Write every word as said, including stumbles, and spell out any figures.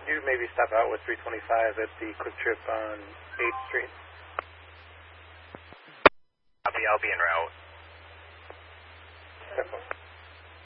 you maybe stop out with three twenty-five at the Quick Trip on eighth Street? Copy, I'll be in route.